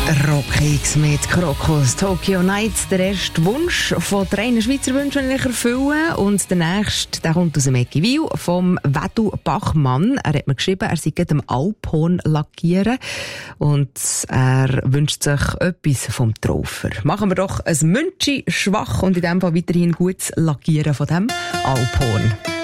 Rockhits mit Krokus, Tokyo Nights, der erste Wunsch von 3 Schweizer Wünschen, den ich erfülle. Und der nächste, der kommt aus dem Eckiwil, vom Wedu Bachmann. Er hat mir geschrieben, er sei gerade am Alphorn lackieren. Und er wünscht sich etwas vom Traufer. Machen wir doch ein Münchi schwach und in dem Fall weiterhin gutes Lackieren von dem Alphorn.